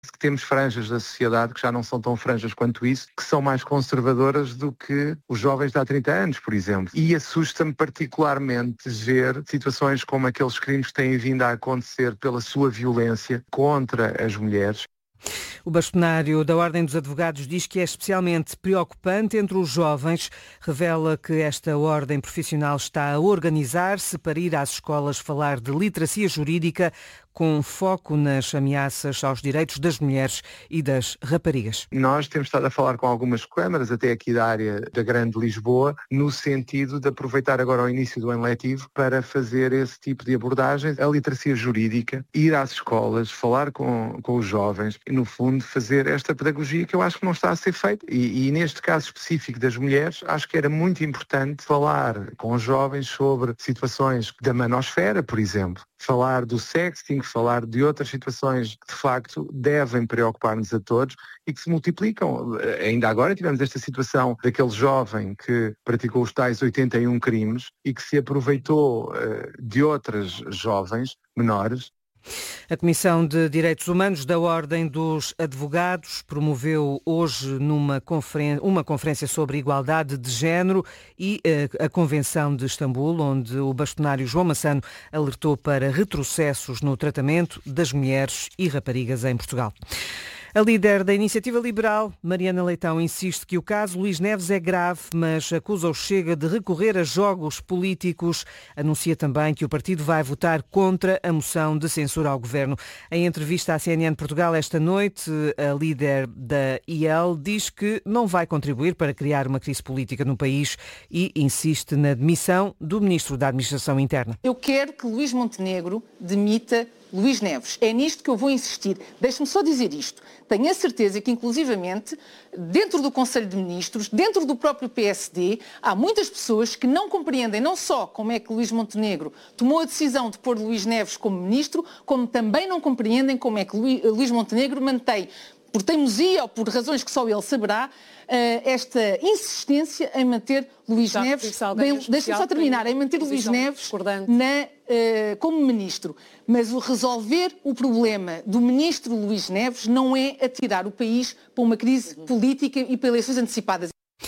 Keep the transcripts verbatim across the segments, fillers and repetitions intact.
que temos franjas da sociedade que já não são tão franjas quanto isso, que são mais conservadoras do que os jovens de há trinta anos, por exemplo. E assusta-me particularmente ver situações como aqueles crimes que têm vindo a acontecer pela sua violência contra as mulheres. O bastonário da Ordem dos Advogados diz que é especialmente preocupante entre os jovens. Revela que esta ordem profissional está a organizar-se para ir às escolas falar de literacia jurídica, com foco nas ameaças aos direitos das mulheres e das raparigas. Nós temos estado a falar com algumas câmaras, até aqui da área da Grande Lisboa, no sentido de aproveitar agora o início do ano letivo para fazer esse tipo de abordagens, a literacia jurídica, ir às escolas, falar com, com os jovens e, no fundo, fazer esta pedagogia que eu acho que não está a ser feita. E, e neste caso específico das mulheres, acho que era muito importante falar com os jovens sobre situações da manosfera, por exemplo, falar do sexting, falar de outras situações que de facto devem preocupar-nos a todos e que se multiplicam. Ainda agora tivemos esta situação daquele jovem que praticou os tais oitenta e um crimes e que se aproveitou uh, de outras jovens menores. A Comissão de Direitos Humanos da Ordem dos Advogados promoveu hoje numa conferen- uma conferência sobre igualdade de género e uh, a Convenção de Istambul, onde o bastonário João Massano alertou para retrocessos no tratamento das mulheres e raparigas em Portugal. A líder da Iniciativa Liberal, Mariana Leitão, insiste que o caso Luís Neves é grave, mas acusa o Chega de recorrer a jogos políticos. Anuncia também que o partido vai votar contra a moção de censura ao governo. Em entrevista à C N N Portugal esta noite, a líder da I L diz que não vai contribuir para criar uma crise política no país e insiste na demissão do ministro da Administração Interna. Eu quero que Luís Montenegro demita Luís Neves. É nisto que eu vou insistir. Deixe-me só dizer isto. Tenho a certeza que, inclusivamente, dentro do Conselho de Ministros, dentro do próprio P S D, há muitas pessoas que não compreendem não só como é que Luís Montenegro tomou a decisão de pôr Luís Neves como ministro, como também não compreendem como é que Luís Montenegro mantém, por teimosia ou por razões que só ele saberá, esta insistência em manter Luís Já Neves, deixa-me só terminar, em manter Luís Neves na, uh, como ministro. Mas o resolver o problema do ministro Luís Neves não é atirar o país para uma crise uhum. política e para eleições antecipadas.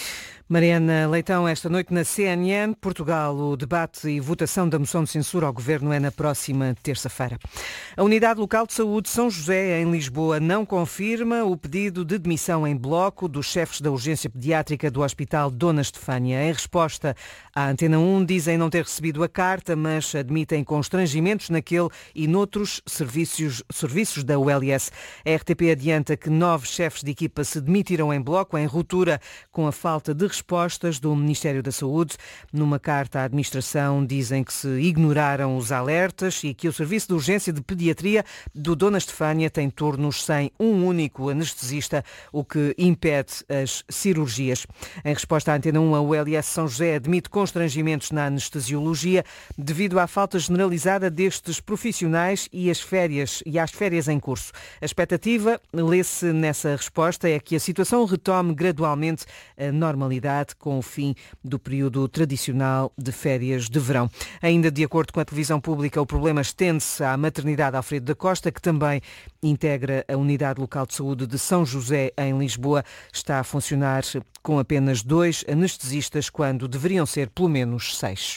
Mariana Leitão, esta noite na C N N Portugal, o debate e votação da moção de censura ao Governo é na próxima terça-feira. A Unidade Local de Saúde São José, em Lisboa, não confirma o pedido de demissão em bloco dos chefes da urgência pediátrica do Hospital Dona Estefânia. Em resposta à Antena um, dizem não ter recebido a carta, mas admitem constrangimentos naquele e noutros serviços, serviços da U L S. A R T P adianta que nove chefes de equipa se demitiram em bloco, em ruptura com a falta de respostas do Ministério da Saúde. Numa carta à administração dizem que se ignoraram os alertas e que o Serviço de Urgência de Pediatria do Dona Estefânia tem turnos sem um único anestesista, o que impede as cirurgias. Em resposta à Antena um, a U L S São José admite constrangimentos na anestesiologia devido à falta generalizada destes profissionais e as férias e às férias em curso. A expectativa, lê-se nessa resposta, é que a situação retome gradualmente a normalidade com o fim do período tradicional de férias de verão. Ainda de acordo com a televisão pública, o problema estende-se à maternidade Alfredo da Costa, que também integra a Unidade Local de Saúde de São José, em Lisboa. Está a funcionar com apenas dois anestesistas, quando deveriam ser pelo menos seis.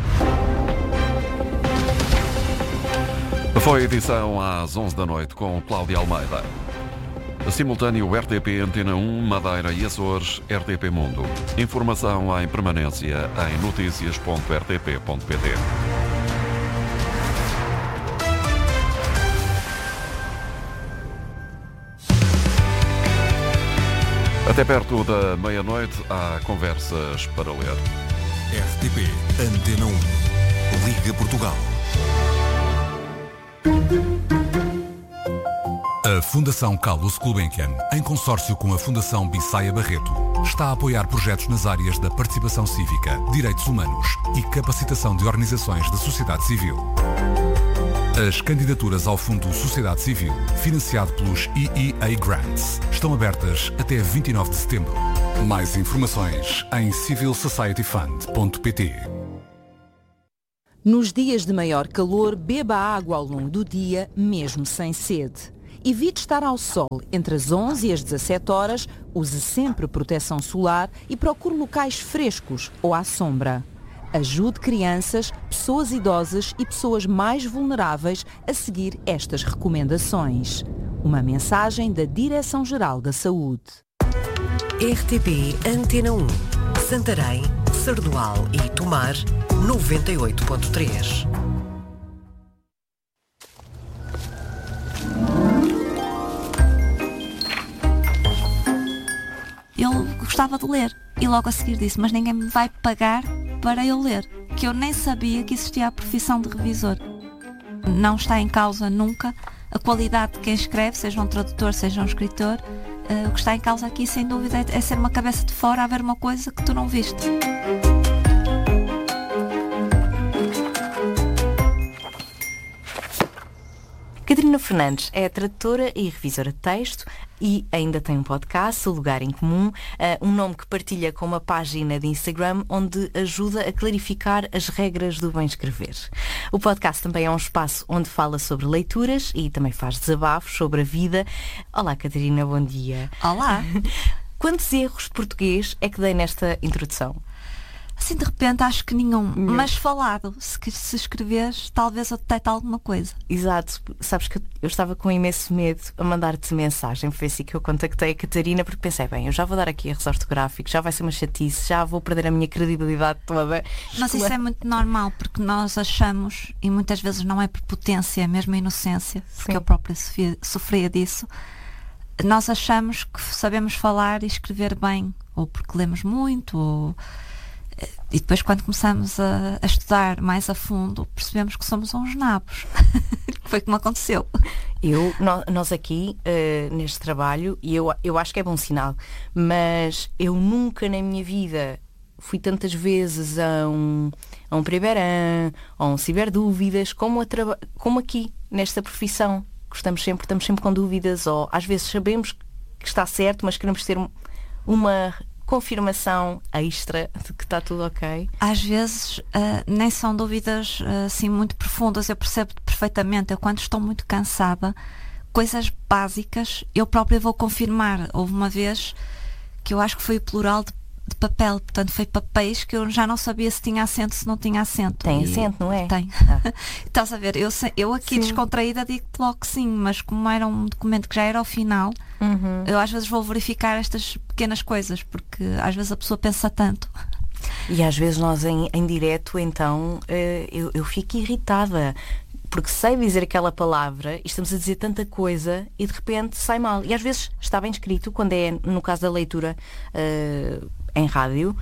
Foi a edição às onze da noite com Cláudia Almeida. Simultâneo R T P Antena um, Madeira e Açores, R T P Mundo. Informação em permanência em notícias ponto r t p ponto p t. Até perto da meia-noite há conversas para ler. R T P Antena um. Liga Portugal. A Fundação Carlos Gulbenkian, em consórcio com a Fundação Bissaia Barreto, está a apoiar projetos nas áreas da participação cívica, direitos humanos e capacitação de organizações da sociedade civil. As candidaturas ao Fundo Sociedade Civil, financiado pelos E E A Grants, estão abertas até vinte e nove de setembro. Mais informações em civil society fund ponto p t. Nos dias de maior calor, beba água ao longo do dia, mesmo sem sede. Evite estar ao sol entre as onze e as dezassete horas, use sempre proteção solar e procure locais frescos ou à sombra. Ajude crianças, pessoas idosas e pessoas mais vulneráveis a seguir estas recomendações. Uma mensagem da Direção-Geral da Saúde. R T P Antena um, Santarém, Sardual e Tomar, noventa e oito ponto três. Eu gostava de ler e logo a seguir disse, mas ninguém me vai pagar para eu ler, que eu nem sabia que existia a profissão de revisor. Não está em causa nunca a qualidade de quem escreve, seja um tradutor, seja um escritor. Uh, o que está em causa aqui, sem dúvida, é, é ser uma cabeça de fora a ver uma coisa que tu não viste. Catarina Fernandes é tradutora e revisora de texto e ainda tem um podcast, O Lugar em Comum, uh, um nome que partilha com uma página de Instagram onde ajuda a clarificar as regras do bem escrever. O podcast também é um espaço onde fala sobre leituras e também faz desabafos sobre a vida. Olá, Catarina, bom dia. Olá. Quantos erros de português é que dei nesta introdução? Assim, de repente, acho que nenhum. Não. Mas falado, se, se escreveres, talvez eu detecte alguma coisa. Exato. Sabes que eu estava com imenso medo a mandar-te mensagem. Foi assim que eu contactei a Catarina, porque pensei, bem, eu já vou dar aqui erros ortográficos, já vai ser uma chatice, já vou perder a minha credibilidade toda. Mas isso é muito normal, porque nós achamos, e muitas vezes não é por potência, é mesmo a inocência, porque Sim. eu própria sofria, sofria disso, nós achamos que sabemos falar e escrever bem, ou porque lemos muito, ou... E depois, quando começamos a, a estudar mais a fundo, percebemos que somos uns nabos. Foi como aconteceu. Eu, nós, nós aqui, uh, neste trabalho, e eu, eu acho que é bom sinal, mas eu nunca na minha vida fui tantas vezes a um, a um Primeirão, a um Ciberdúvidas, como, a traba- como aqui, nesta profissão. Gostamos sempre, estamos sempre com dúvidas, ou às vezes sabemos que está certo, mas queremos ter uma... confirmação extra de que está tudo ok? Às vezes uh, nem são dúvidas uh, assim muito profundas, eu percebo perfeitamente. Eu, quando estou muito cansada, coisas básicas eu própria vou confirmar. Houve uma vez que eu acho que foi o plural de, de papel, portanto foi papéis que eu já não sabia se tinha acento, se não tinha acento. Tem e... acento, não é? Tem. Ah. Estás a ver, eu, eu aqui sim. descontraída digo-te logo que sim, mas como era um documento que já era ao final, uhum. eu às vezes vou verificar estas pequenas coisas, porque às vezes a pessoa pensa tanto. E às vezes nós em, em direto, então, uh, eu, eu fico irritada, porque sei dizer aquela palavra e estamos a dizer tanta coisa e de repente sai mal. E às vezes está bem escrito, quando é no caso da leitura uh, em rádio,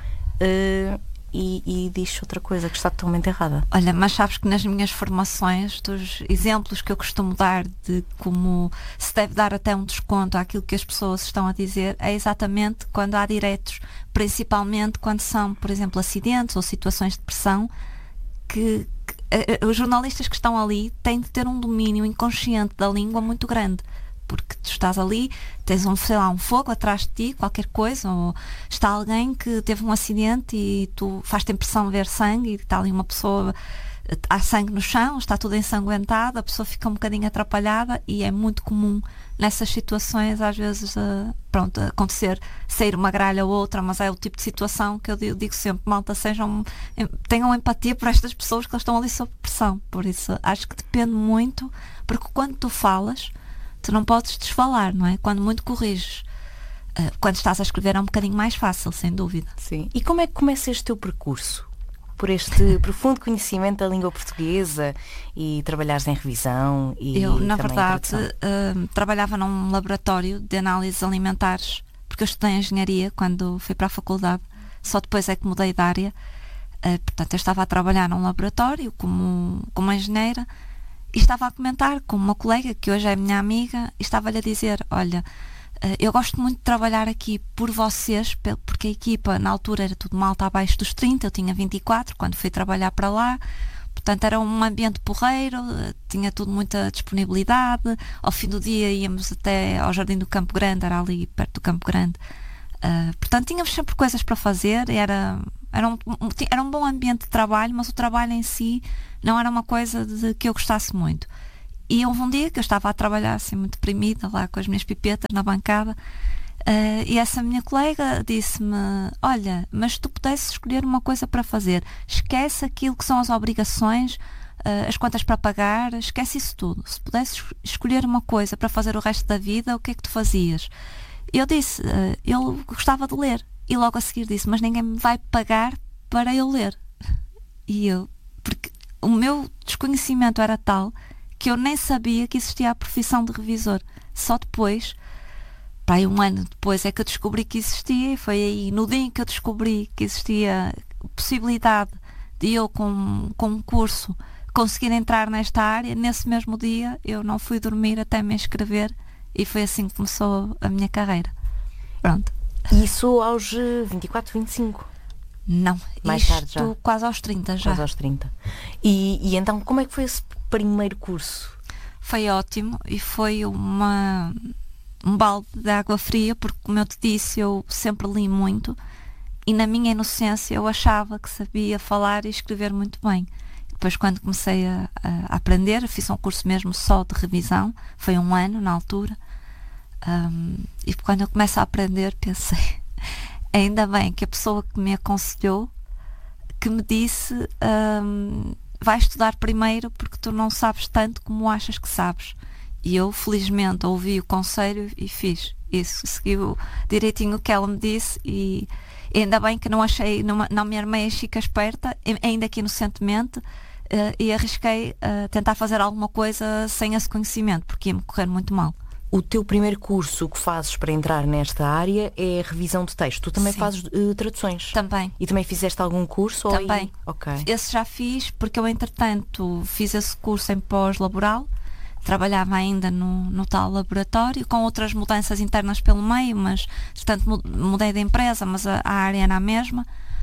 uh, E, e diz outra coisa que está totalmente errada. Olha, mas sabes que nas minhas formações, dos exemplos que eu costumo dar de como se deve dar até um desconto àquilo que as pessoas estão a dizer, é exatamente quando há diretos, principalmente quando são, por exemplo, acidentes ou situações de pressão, que, que uh, os jornalistas que estão ali têm de ter um domínio inconsciente da língua muito grande. Porque tu estás ali, tens um, sei lá, um fogo atrás de ti, qualquer coisa, ou está alguém que teve um acidente e tu faz-te impressão ver sangue e está ali uma pessoa, há sangue no chão, está tudo ensanguentado, a pessoa fica um bocadinho atrapalhada e é muito comum nessas situações às vezes uh, pronto, acontecer, sair uma gralha ou outra, mas é o tipo de situação que eu digo, digo sempre, malta, sejam, tenham empatia por estas pessoas que estão ali sob pressão. Por isso acho que depende muito, porque quando tu falas tu não podes desfalar, não é? Quando muito corriges. Uh, quando estás a escrever é um bocadinho mais fácil, sem dúvida. Sim. E como é que começa este teu percurso? Por este profundo conhecimento da língua portuguesa e trabalhares em revisão e eu, na também verdade, uh, trabalhava num laboratório de análises alimentares, porque eu estudei engenharia quando fui para a faculdade, só depois é que mudei de área. Uh, portanto, eu estava a trabalhar num laboratório como, como engenheira, e estava a comentar com uma colega que hoje é minha amiga e estava-lhe a dizer, olha, eu gosto muito de trabalhar aqui por vocês, porque a equipa na altura era tudo malta abaixo dos trinta, eu tinha vinte e quatro quando fui trabalhar para lá, portanto era um ambiente porreiro, tinha tudo muita disponibilidade, ao fim do dia íamos até ao Jardim do Campo Grande, era ali perto do Campo Grande, uh, portanto tínhamos sempre coisas para fazer, era... Era um, era um bom ambiente de trabalho, mas o trabalho em si não era uma coisa de que eu gostasse muito. E houve um dia que eu estava a trabalhar assim muito deprimida lá com as minhas pipetas na bancada, uh, e essa minha colega disse-me: olha, mas se tu pudesses escolher uma coisa para fazer, esquece aquilo que são as obrigações, uh, as contas para pagar, esquece isso tudo. Se pudesses escolher uma coisa para fazer o resto da vida, o que é que tu fazias? Eu disse, uh, eu gostava de ler. E logo a seguir disse: mas ninguém me vai pagar para eu ler. E eu, porque o meu desconhecimento era tal que eu nem sabia que existia a profissão de revisor. Só depois, pá, um ano depois é que eu descobri que existia, e foi aí, no dia em que eu descobri que existia a possibilidade de eu, com, com um curso, conseguir entrar nesta área. Nesse mesmo dia eu não fui dormir até me inscrever, e foi assim que começou a minha carreira. Pronto. Isso aos vinte e quatro, vinte e cinco? Não, mais isto tarde já. Quase aos trinta já. Quase aos trinta. E, e então, como é que foi esse primeiro curso? Foi ótimo, e foi uma, um balde de água fria, porque, como eu te disse, eu sempre li muito, e na minha inocência eu achava que sabia falar e escrever muito bem. Depois, quando comecei a, a aprender, fiz um curso mesmo só de revisão, foi um ano na altura, um, e quando eu começo a aprender pensei, ainda bem que a pessoa que me aconselhou, que me disse, um, vai estudar primeiro, porque tu não sabes tanto como achas que sabes. E eu, felizmente, ouvi o conselho e fiz isso, segui direitinho o que ela me disse, e ainda bem que não achei, não, não me armei a chica esperta, ainda que inocentemente, uh, e arrisquei a uh, tentar fazer alguma coisa sem esse conhecimento, porque ia-me correr muito mal. O teu primeiro curso que fazes para entrar nesta área é revisão de texto. Tu também Sim. fazes uh, traduções? Também. E também fizeste algum curso? Também. Ou... Ok. Esse já fiz, porque eu, entretanto, fiz esse curso em pós-laboral. Trabalhava ainda no, no tal laboratório, com outras mudanças internas pelo meio, mas, portanto, mudei de empresa, mas a, a área era a mesma.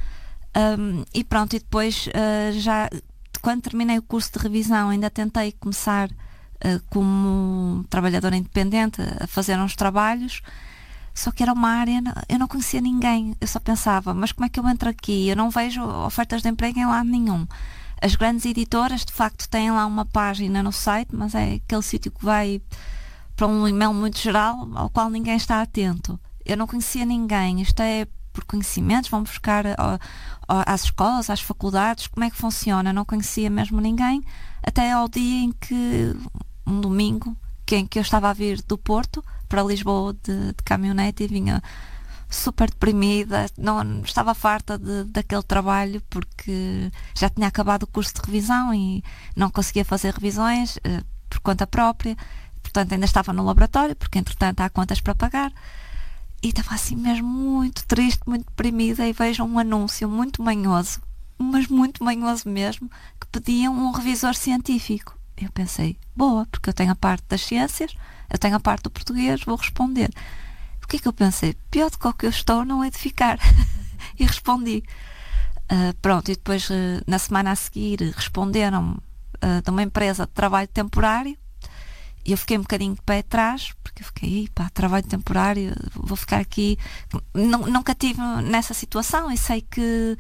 Um, e pronto, e depois, uh, já, quando terminei o curso de revisão, ainda tentei começar Uh, como trabalhadora independente a fazer uns trabalhos, só que era uma área, eu não conhecia ninguém, eu só pensava, mas como é que eu entro aqui? Eu não vejo ofertas de emprego em lado nenhum. As grandes editoras de facto têm lá uma página no site, mas é aquele sítio que vai para um e-mail muito geral ao qual ninguém está atento. Eu não conhecia ninguém, isto é por conhecimentos, vão buscar ó, ó, às escolas, às faculdades, como é que funciona? Eu não conhecia mesmo ninguém, até ao dia em que, um domingo, que, em que eu estava a vir do Porto para Lisboa de, de caminhonete, e vinha super deprimida, não, estava farta de, daquele trabalho, porque já tinha acabado o curso de revisão e não conseguia fazer revisões uh, por conta própria, portanto ainda estava no laboratório, porque entretanto há contas para pagar. E estava assim mesmo muito triste, muito deprimida, e vejo um anúncio muito manhoso, mas muito manhoso mesmo, que pediam um revisor científico. Eu pensei, boa, porque eu tenho a parte das ciências, eu tenho a parte do português, vou responder. O que é que eu pensei? Pior do que o que eu estou não é de ficar. E respondi. Uh, pronto, e depois uh, na semana a seguir responderam uh, de uma empresa de trabalho temporário. E eu fiquei um bocadinho de pé atrás, porque eu fiquei, pá, trabalho temporário, vou ficar aqui. Nunca estive nessa situação, e sei que,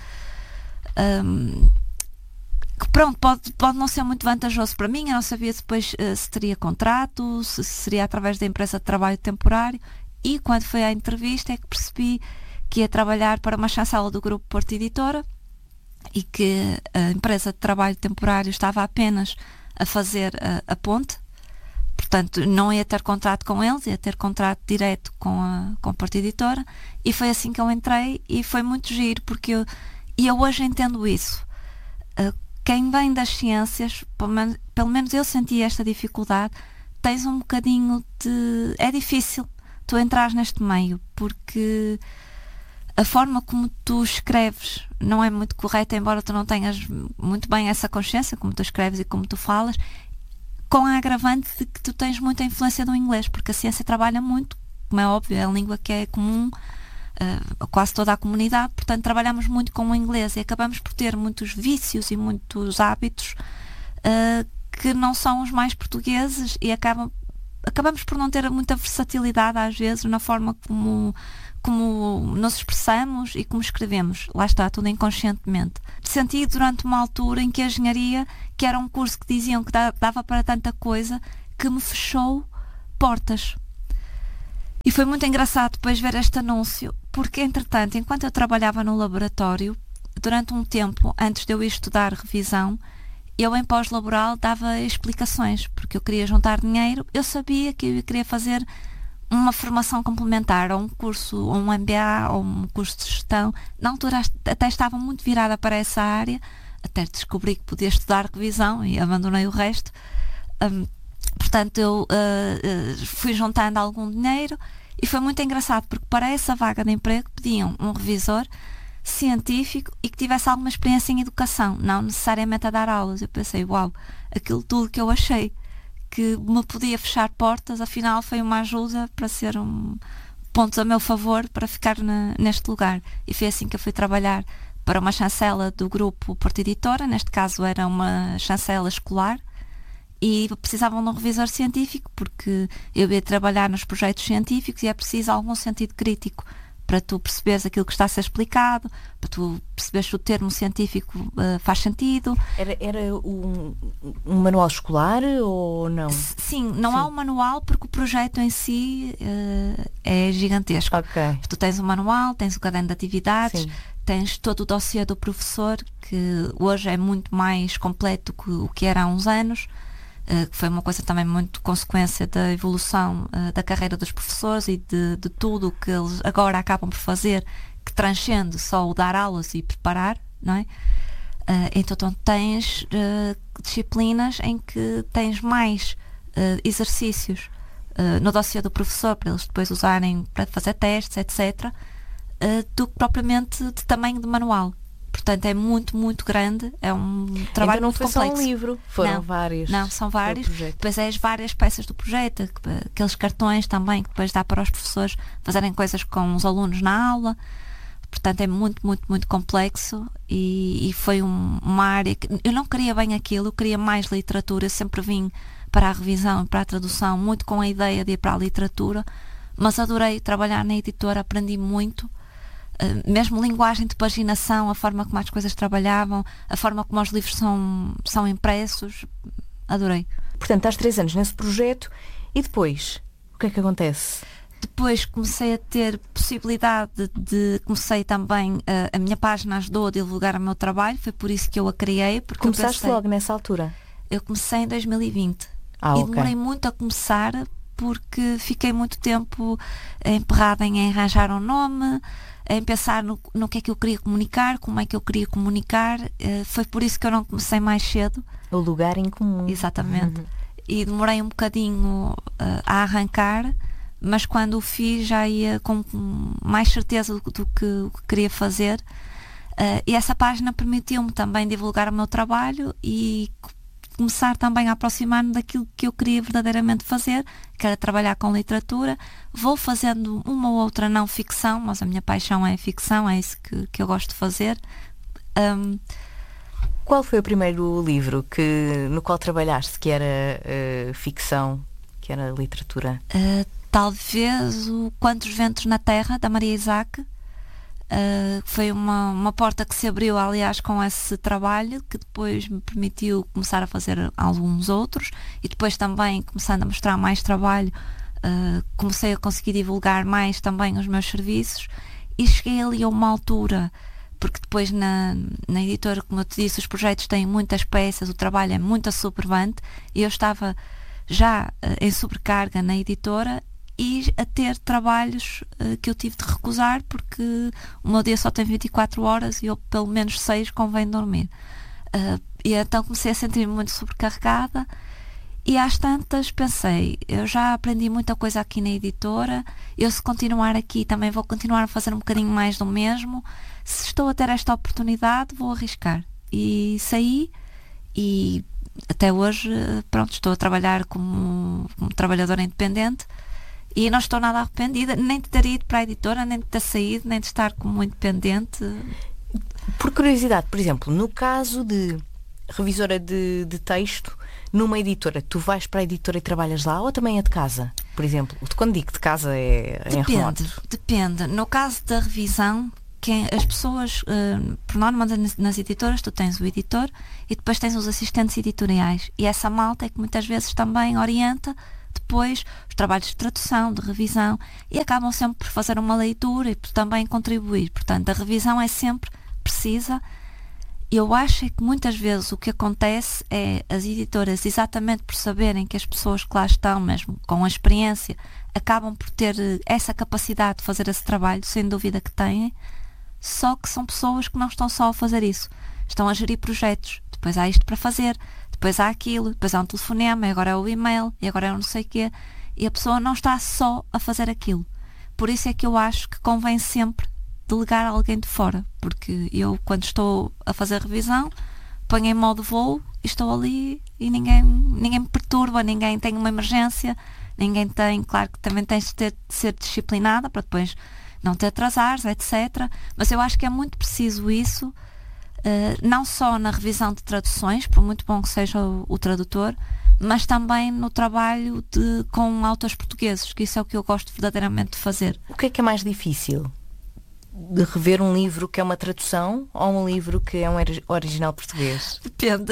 um, que pronto, pode, pode não ser muito vantajoso para mim. Eu não sabia depois uh, se teria contrato, se seria através da empresa de trabalho temporário. E quando foi à entrevista é que percebi que ia trabalhar para uma chancela do Grupo Porto Editora, e que a empresa de trabalho temporário estava apenas a fazer a, a ponte. Portanto, não ia ter contrato com eles, ia ter contrato direto com a, com a Porto Editora, e foi assim que eu entrei, e foi muito giro, porque eu, e eu hoje entendo isso. Uh, quem vem das ciências, pelo menos, pelo menos eu senti esta dificuldade, tens um bocadinho de... É difícil tu entrares neste meio, porque a forma como tu escreves não é muito correta, embora tu não tenhas muito bem essa consciência, como tu escreves e como tu falas, com a agravante de que tu tens muita influência do inglês, porque a ciência trabalha muito, como é óbvio, é a língua que é comum uh, a quase toda a comunidade, portanto trabalhamos muito com o inglês, e acabamos por ter muitos vícios e muitos hábitos uh, que não são os mais portugueses, e acabam, acabamos por não ter muita versatilidade às vezes na forma como, como nos expressamos e como escrevemos. Lá está, tudo inconscientemente. Senti durante uma altura em que a engenharia, que era um curso que diziam que dava para tanta coisa, que me fechou portas. E foi muito engraçado depois ver este anúncio, porque entretanto, enquanto eu trabalhava no laboratório, durante um tempo, antes de eu ir estudar revisão, eu em pós-laboral dava explicações, porque eu queria juntar dinheiro, eu sabia que eu queria fazer uma formação complementar, ou um curso, ou um M B A, ou um curso de gestão. Na altura até estava muito virada para essa área, até descobri que podia estudar revisão e abandonei o resto. Um, portanto, eu uh, uh, fui juntando algum dinheiro e foi muito engraçado, porque para essa vaga de emprego pediam um revisor científico e que tivesse alguma experiência em educação, não necessariamente a dar aulas. Eu pensei, uau, aquilo tudo que eu achei que me podia fechar portas, afinal foi uma ajuda para ser um ponto a meu favor para ficar na, neste lugar. E foi assim que eu fui trabalhar para uma chancela do grupo Porta Editora, neste caso era uma chancela escolar, e precisavam de um revisor científico, porque eu ia trabalhar nos projetos científicos e é preciso algum sentido crítico para tu perceberes aquilo que está a ser explicado, para tu perceberes se o termo científico uh, faz sentido. Era, era um, um manual escolar ou não? Sim, não Sim. há um manual, porque o projeto em si uh, é gigantesco. Okay. Tu tens um manual, tens o caderno de atividades, Sim. tens todo o dossiê do professor, que hoje é muito mais completo que o que era há uns anos. Uh, que foi uma coisa também muito consequência da evolução uh, da carreira dos professores e de, de tudo o que eles agora acabam por fazer, que transcende só o dar aulas e preparar, não é? Uh, então tens uh, disciplinas em que tens mais uh, exercícios uh, no dossiê do professor para eles depois usarem para fazer testes, etcétera, uh, do que propriamente de tamanho de manual. Portanto, é muito, muito grande, é um trabalho então não muito foi complexo. Só um livro, foram não, vários. Não, são vários. Depois é as várias peças do projeto, aqueles cartões também que depois dá para os professores fazerem coisas com os alunos na aula. Portanto, é muito, muito, muito complexo e, e foi um, uma área que eu não queria bem aquilo, eu queria mais literatura. Eu sempre vim para a revisão e para a tradução muito com a ideia de ir para a literatura, mas adorei trabalhar na editora, aprendi muito. Uh, mesmo linguagem de paginação, a forma como as coisas trabalhavam, a forma como os livros são, são impressos, adorei. Portanto, estás três anos nesse projeto e depois, o que é que acontece? Depois comecei a ter possibilidade de, de comecei também, uh, a minha página ajudou a divulgar o meu trabalho, foi por isso que eu a criei. Porque começaste eu pensei, logo nessa altura? Eu comecei em dois mil e vinte ah, e okay. demorei muito a começar porque fiquei muito tempo emperrada em arranjar um nome, em pensar no, no que é que eu queria comunicar, como é que eu queria comunicar. Uh, foi por isso que eu não comecei mais cedo. O lugar em comum. Exatamente. Uhum. E demorei um bocadinho uh, a arrancar, mas quando o fiz já ia com mais certeza do, do que, o que queria fazer. Uh, e essa página permitiu-me também divulgar o meu trabalho e começar também a aproximar-me daquilo que eu queria verdadeiramente fazer, que era trabalhar com literatura. Vou fazendo uma ou outra não ficção, mas a minha paixão é ficção, é isso que, que eu gosto de fazer. Um, Qual foi o primeiro livro que, no qual trabalhaste, que era uh, ficção, que era literatura? Uh, talvez o Quantos Ventos na Terra, da Maria Isaac. Uh, foi uma, uma porta que se abriu, aliás, com esse trabalho, que depois me permitiu começar a fazer alguns outros, e depois também, começando a mostrar mais trabalho, uh, comecei a conseguir divulgar mais também os meus serviços, e cheguei ali a uma altura, porque depois na, na editora, como eu te disse, os projetos têm muitas peças, o trabalho é muito assoberbante, e eu estava já uh, em sobrecarga na editora, e a ter trabalhos uh, que eu tive de recusar, porque o meu dia só tem vinte e quatro horas e eu pelo menos seis convém dormir. Uh, e então comecei a sentir-me muito sobrecarregada e às tantas pensei, eu já aprendi muita coisa aqui na editora, eu se continuar aqui também vou continuar a fazer um bocadinho mais do mesmo, se estou a ter esta oportunidade vou arriscar. E saí e até hoje, pronto, estou a trabalhar como, como trabalhadora independente. E não estou nada arrependida, nem de ter ido para a editora, nem de ter saído, nem de estar como independente. Por curiosidade, por exemplo, no caso de revisora de, de texto, numa editora, tu vais para a editora e trabalhas lá ou também é de casa? Por exemplo, quando digo de casa é, é depende, em remoto? Depende. No caso da revisão, quem, as pessoas, uh, por norma nas, nas editoras, tu tens o editor e depois tens os assistentes editoriais. E essa malta é que muitas vezes também orienta depois os trabalhos de tradução, de revisão, e acabam sempre por fazer uma leitura e por também contribuir. Portanto, a revisão é sempre precisa. Eu acho que muitas vezes o que acontece é as editoras, exatamente por saberem que as pessoas que lá estão, mesmo com a experiência, acabam por ter essa capacidade de fazer esse trabalho, sem dúvida que têm, só que são pessoas que não estão só a fazer isso, estão a gerir projetos, depois há isto para fazer, depois há aquilo, depois há um telefonema, e agora é o e-mail, e agora é o não sei o quê, e a pessoa não está só a fazer aquilo. Por isso é que eu acho que convém sempre delegar a alguém de fora, porque eu, quando estou a fazer revisão, ponho em modo voo e estou ali e ninguém, ninguém me perturba, ninguém tem uma emergência, ninguém tem, claro que também tens de, ter, de ser disciplinada para depois não te atrasares, etcétera. Mas eu acho que é muito preciso isso, uh, não só na revisão de traduções, por muito bom que seja o, o tradutor, mas também no trabalho de, com autores portugueses, que isso é o que eu gosto verdadeiramente de fazer. O que é que é mais difícil? De rever um livro que é uma tradução ou um livro que é um original português? Depende.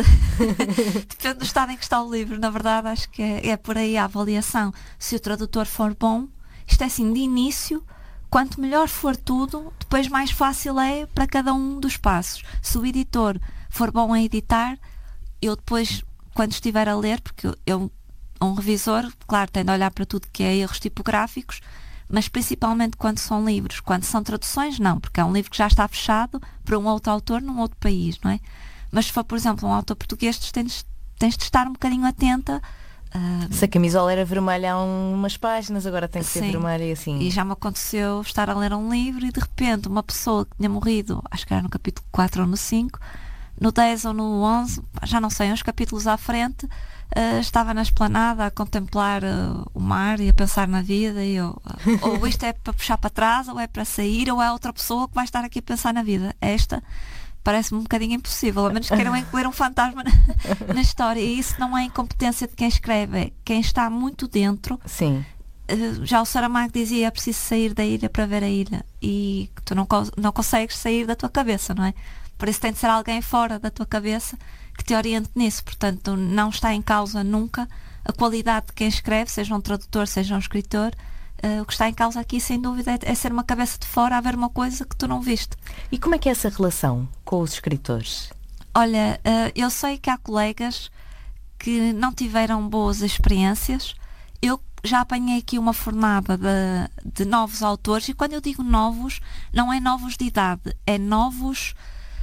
Depende do estado em que está o livro. Na verdade, acho que é, é por aí a avaliação. Se o tradutor for bom, isto é assim, de início, quanto melhor for tudo, depois mais fácil é para cada um dos passos. Se o editor for bom a editar, eu depois, quando estiver a ler, porque eu, eu um revisor, claro, tem de olhar para tudo que é erros tipográficos, mas principalmente quando são livros. Quando são traduções, não, porque é um livro que já está fechado para um outro autor num outro país, não é? Mas se for, por exemplo, um autor português, tens, tens de estar um bocadinho atenta. Uh... Se a camisola era vermelha há umas páginas, agora tem que Sim. ser vermelha e assim. E já me aconteceu estar a ler um livro e de repente uma pessoa que tinha morrido, acho que era no capítulo quatro ou no cinco, no dez ou no onze, já não sei, uns capítulos à frente, Uh, estava na esplanada a contemplar uh, o mar e a pensar na vida e eu, uh, ou isto é para puxar para trás, ou é para sair, ou é outra pessoa que vai estar aqui a pensar na vida. Esta parece-me um bocadinho impossível, a menos que queiram incluir um fantasma na, na história. E isso não é incompetência de quem escreve, é quem está muito dentro. Sim. Uh, já o Saramago dizia, é preciso sair da ilha para ver a ilha, e tu não, não consegues sair da tua cabeça, não é? Por isso tem de ser alguém fora da tua cabeça que te oriente nisso. Portanto, não está em causa nunca a qualidade de quem escreve, seja um tradutor, seja um escritor. Uh, o que está em causa aqui, sem dúvida, é, é ser uma cabeça de fora a ver uma coisa que tu não viste. E como é que é essa relação com os escritores? Olha, uh, eu sei que há colegas que não tiveram boas experiências. Eu já apanhei aqui uma fornada de, de novos autores, e quando eu digo novos, não é novos de idade, é novos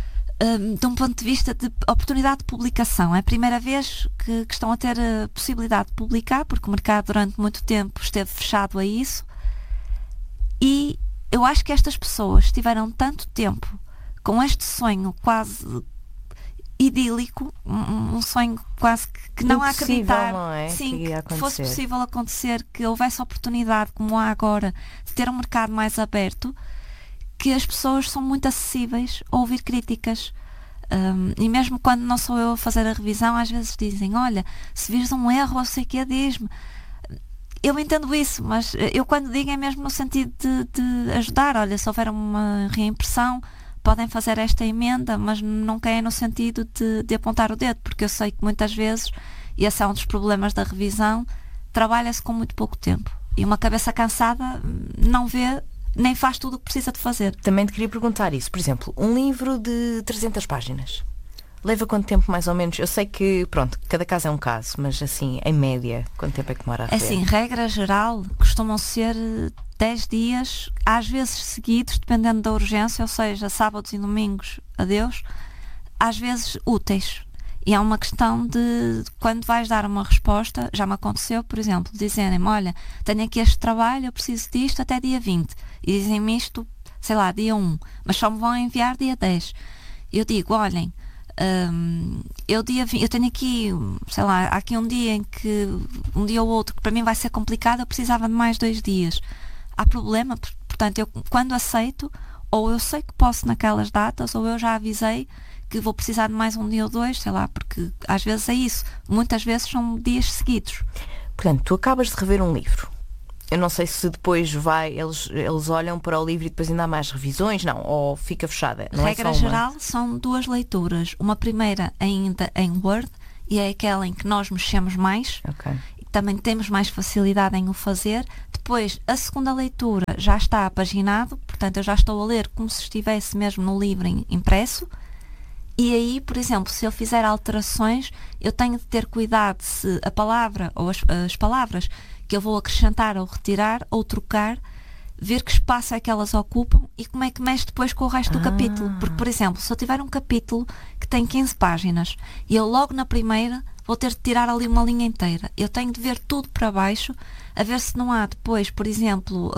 Um, de um ponto de vista de oportunidade de publicação. É a primeira vez que, que estão a ter a possibilidade de publicar, porque o mercado durante muito tempo esteve fechado a isso, e eu acho que estas pessoas tiveram tanto tempo com este sonho quase idílico, um, um sonho quase que, que não há a acreditar, não é? Sim, que, que fosse possível acontecer, que houvesse oportunidade como há agora de ter um mercado mais aberto, que as pessoas são muito acessíveis a ouvir críticas. Um, e mesmo quando não sou eu a fazer a revisão, às vezes dizem, olha, se vires um erro ou sei o que, diz-me. Eu entendo isso, mas eu quando digo é mesmo no sentido de, de ajudar. Olha, se houver uma reimpressão, podem fazer esta emenda, mas nunca é no sentido de, de apontar o dedo, porque eu sei que muitas vezes, e esse é um dos problemas da revisão, trabalha-se com muito pouco tempo. E uma cabeça cansada não vê, nem faz tudo o que precisa de fazer. Também te queria perguntar isso. Por exemplo, um livro de trezentas páginas leva quanto tempo mais ou menos? Eu sei que, pronto, cada caso é um caso, mas assim, em média, quanto tempo é que demora a rever? É assim, regra geral, costumam ser dez dias, às vezes seguidos, dependendo da urgência, ou seja, sábados e domingos, adeus, às vezes úteis. E é uma questão de, quando vais dar uma resposta, já me aconteceu, por exemplo, dizerem-me, olha, tenho aqui este trabalho, eu preciso disto até dia vinte. E dizem-me isto, sei lá, dia um, mas só me vão enviar dia dez. Eu digo, olhem, hum, eu, dia vinte, eu tenho aqui, sei lá, há aqui um dia em que, um dia ou outro, que para mim vai ser complicado, eu precisava de mais dois dias. Há problema, portanto, eu quando aceito, ou eu sei que posso naquelas datas, ou eu já avisei que vou precisar de mais um dia ou dois, sei lá, porque às vezes é isso. Muitas vezes são dias seguidos. Portanto, tu acabas de rever um livro. Eu não sei se depois vai, eles, eles olham para o livro e depois ainda há mais revisões, não, ou fica fechada. Não Regra é só uma... geral, são duas leituras. Uma primeira ainda em Word, e é aquela em que nós mexemos mais. Okay. E também temos mais facilidade em o fazer. Depois, a segunda leitura já está apaginado, portanto eu já estou a ler como se estivesse mesmo no livro impresso. E aí, por exemplo, se eu fizer alterações, eu tenho de ter cuidado se a palavra ou as, as palavras que eu vou acrescentar ou retirar ou trocar, ver que espaço é que elas ocupam e como é que mexe depois com o resto do ah. capítulo. Porque, por exemplo, se eu tiver um capítulo que tem quinze páginas e eu logo na primeira vou ter de tirar ali uma linha inteira, eu tenho de ver tudo para baixo, a ver se não há depois, por exemplo,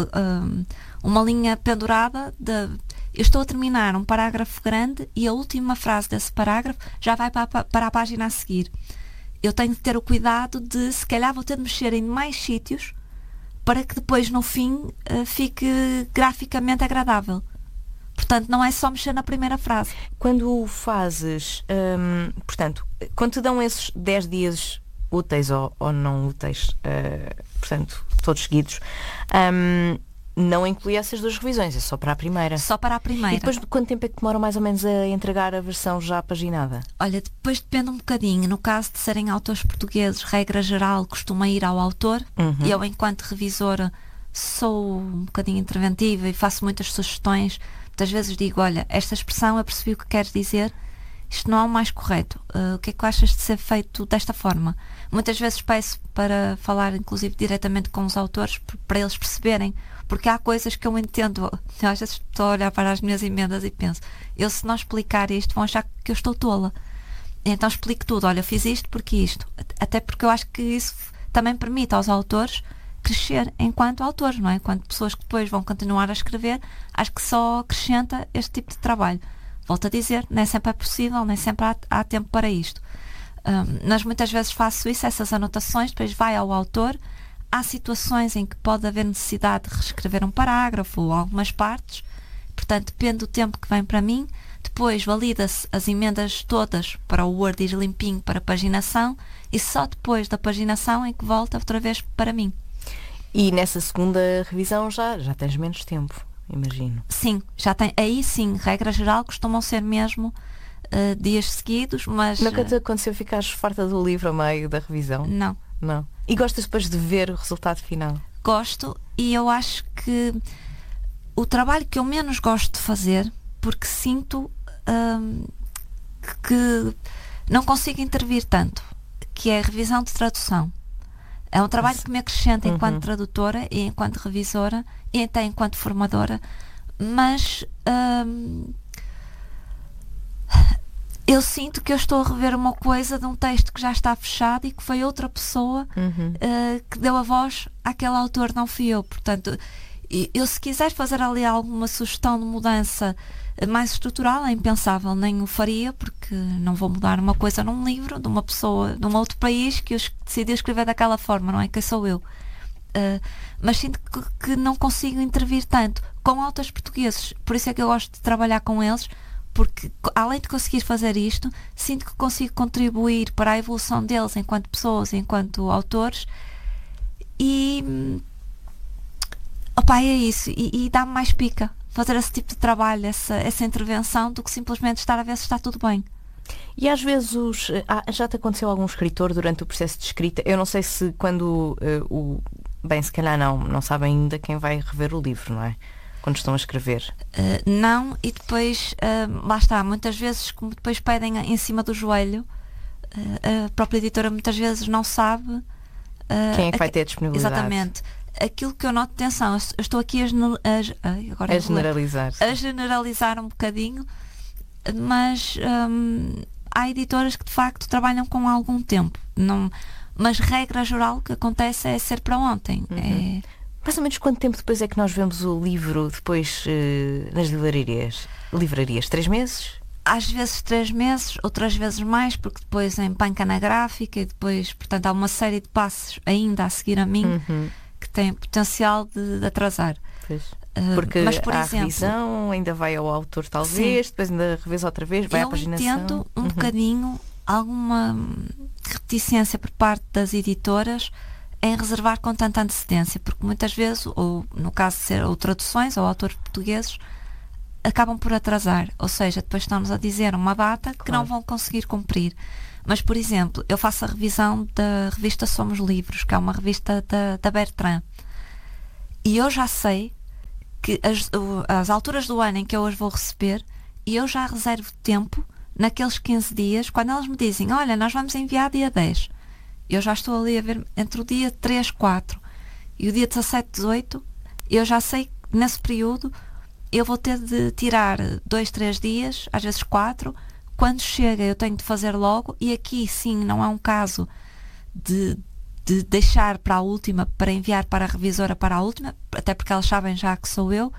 uma linha pendurada de... Eu estou a terminar um parágrafo grande e a última frase desse parágrafo já vai para a, para a página a seguir. Eu tenho de ter o cuidado de, se calhar, vou ter de mexer em mais sítios para que depois, no fim, uh, fique graficamente agradável. Portanto, não é só mexer na primeira frase. Quando fazes, hum, portanto, quando te dão esses dez dias úteis ou, ou não úteis, uh, portanto, todos seguidos, hum, não inclui essas duas revisões, é só para a primeira. Só para a primeira. E depois de quanto tempo é que demora mais ou menos a entregar a versão já paginada? Olha, depois depende um bocadinho. No caso de serem autores portugueses, regra geral, costuma ir ao autor. Uhum. E eu, enquanto revisora, sou um bocadinho interventiva e faço muitas sugestões. Muitas vezes digo, olha, esta expressão eu percebi o que queres dizer, isto não é o mais correto. Uh, o que é que achas de ser feito desta forma? Muitas vezes peço para falar, inclusive, diretamente com os autores, para eles perceberem, porque há coisas que eu entendo. Eu às vezes estou a olhar para as minhas emendas e penso, eu se não explicar isto vão achar que eu estou tola. Então explico tudo, olha, eu fiz isto porque isto. Até porque eu acho que isso também permite aos autores crescer enquanto autores, não é? Enquanto pessoas que depois vão continuar a escrever, acho que só acrescenta este tipo de trabalho. Volto a dizer, nem sempre é possível, nem sempre há, há tempo para isto. Um, mas muitas vezes faço isso, essas anotações, depois vai ao autor. Há situações em que pode haver necessidade de reescrever um parágrafo ou algumas partes, portanto depende do tempo que vem para mim. Depois valida-se as emendas todas para o Word ir limpinho para a paginação e só depois da paginação é que volta outra vez para mim. E nessa segunda revisão já, já tens menos tempo, imagino. Sim, já tem. Aí sim, regra geral, costumam ser mesmo uh, dias seguidos, mas... Nunca te aconteceu ficares farta do livro a meio da revisão? Não. Não. E gostas depois de ver o resultado final? Gosto, e eu acho que o trabalho que eu menos gosto de fazer, porque sinto hum, que não consigo intervir tanto, que é a revisão de tradução. É um trabalho que me acrescenta enquanto uhum. tradutora e enquanto revisora e até enquanto formadora, mas hum, eu sinto que eu estou a rever uma coisa de um texto que já está fechado e que foi outra pessoa uhum. uh, que deu a voz àquele autor, não fui eu. Portanto, eu se quiser fazer ali alguma sugestão de mudança mais estrutural, é impensável, nem o faria, porque não vou mudar uma coisa num livro de uma pessoa de um outro país que decidiu escrever daquela forma, não é? Quem sou eu? Uh, mas sinto que, que não consigo intervir tanto com autores portugueses, por isso é que eu gosto de trabalhar com eles, porque além de conseguir fazer isto, sinto que consigo contribuir para a evolução deles enquanto pessoas, enquanto autores, e opa, é isso, e, e dá-me mais pica fazer esse tipo de trabalho, essa, essa intervenção, do que simplesmente estar a ver se está tudo bem. E às vezes os, ah, já te aconteceu algum escritor durante o processo de escrita? Eu não sei se quando uh, o bem, se calhar não, não sabem ainda quem vai rever o livro, não é? Quando estão a escrever. Uh, não, e depois uh, lá está, muitas vezes, como depois pedem em cima do joelho, uh, a própria editora muitas vezes não sabe uh, quem é que vai ter disponibilidade. Exatamente. Aquilo que eu noto, atenção, eu estou aqui a, a, agora a generalizar a generalizar um bocadinho, mas hum, há editoras que de facto trabalham com algum tempo, não, mas regra geral o que acontece é ser para ontem. Uhum. É... Mais ou menos quanto tempo depois é que nós vemos o livro depois uh, nas livrarias? Livrarias? Três meses? Às vezes três meses, outras vezes mais, porque depois empanca na gráfica e depois, portanto, há uma série de passos ainda a seguir a mim. Uhum. Que têm potencial de, de atrasar. Pois. Porque uh, mas, por a exemplo, revisão ainda vai ao autor talvez, sim, depois ainda revisa outra vez, vai à paginação. Eu entendo um uhum. bocadinho alguma reticência por parte das editoras em reservar com tanta antecedência, porque muitas vezes, ou no caso de ser ou traduções ou autores portugueses, acabam por atrasar, ou seja, depois estão-nos a dizer uma data que claro. Não vão conseguir cumprir. Mas, por exemplo, eu faço a revisão da revista Somos Livros, que é uma revista da, da Bertrand, e eu já sei que as, as alturas do ano em que eu as vou receber, e eu já reservo tempo naqueles quinze dias, quando elas me dizem, olha, nós vamos enviar dia dez, eu já estou ali a ver entre o dia três, quatro e o dia dezassete, dezoito, eu já sei que nesse período eu vou ter de tirar dois, três dias, às vezes quatro, quando chega eu tenho de fazer logo, e aqui sim não é um caso de, de deixar para a última, para enviar para a revisora para a última, até porque elas sabem já que sou eu,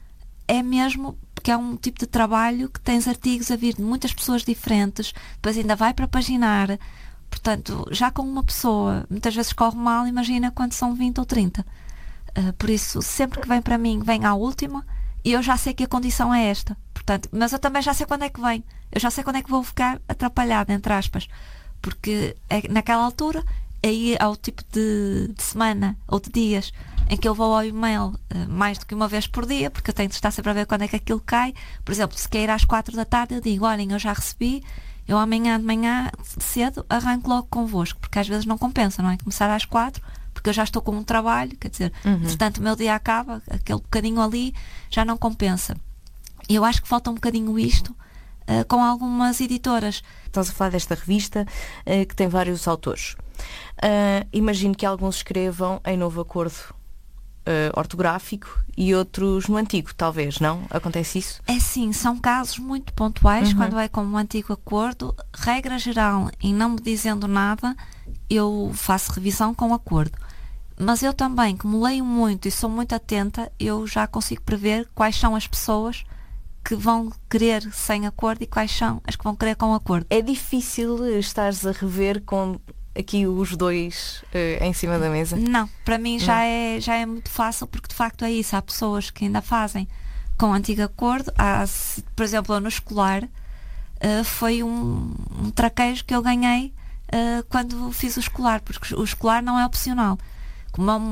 é mesmo porque é um tipo de trabalho que tens artigos a vir de muitas pessoas diferentes, depois ainda vai para paginar, portanto, já com uma pessoa, muitas vezes corre mal, imagina quando são vinte ou trinta. Uh, por isso, sempre que vem para mim, vem à última, e eu já sei que a condição é esta. Portanto, mas eu também já sei quando é que vem. Eu já sei quando é que vou ficar atrapalhada, entre aspas. Porque é, naquela altura, aí há o tipo de, de semana ou de dias em que eu vou ao e-mail uh, mais do que uma vez por dia, porque eu tenho de estar sempre a ver quando é que aquilo cai. Por exemplo, se cair às quatro da tarde, eu digo, olhem, eu já recebi, eu amanhã de manhã cedo arranco logo convosco, porque às vezes não compensa, não é? Começar às quatro, porque eu já estou com um trabalho, quer dizer, uhum. portanto o meu dia acaba, aquele bocadinho ali já não compensa. E eu acho que falta um bocadinho isto uh, com algumas editoras. Estás a falar desta revista uh, que tem vários autores. Uh, imagino que alguns escrevam em novo acordo uh, ortográfico e outros no antigo, talvez, não? Acontece isso? É sim, são casos muito pontuais, uhum. quando é como um antigo acordo. Regra geral, em não me dizendo nada, eu faço revisão com acordo. Mas eu também, como leio muito e sou muito atenta, eu já consigo prever quais são as pessoas que vão querer sem acordo e quais são as que vão querer com acordo. É difícil estares a rever com aqui os dois uh, em cima da mesa? Não, para mim já é, já é muito fácil, porque de facto é isso. Há pessoas que ainda fazem com antigo acordo. Há, por exemplo, eu no escolar uh, foi um, um traquejo que eu ganhei uh, quando fiz o escolar, porque o escolar não é opcional. Como uma,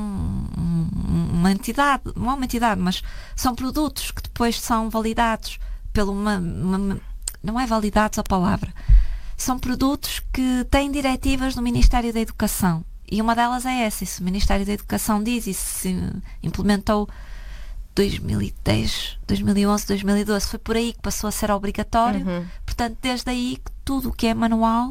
uma entidade, não é uma entidade, mas são produtos que depois são validados pelo uma, uma, não é validados a palavra, são produtos que têm diretivas do Ministério da Educação, e uma delas é essa. Isso o Ministério da Educação diz, e se implementou dois mil e dez, dois mil e onze, dois mil e doze, foi por aí que passou a ser obrigatório. Uhum. Portanto, desde aí que tudo o que é manual